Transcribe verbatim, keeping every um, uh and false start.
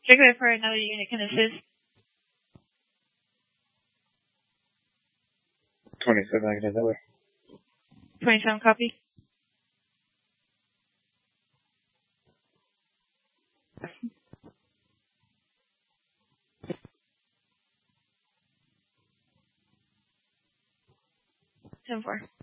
Check it for another unit can assist. twenty-seven, I can head that way. twenty-seven, copy. ten four.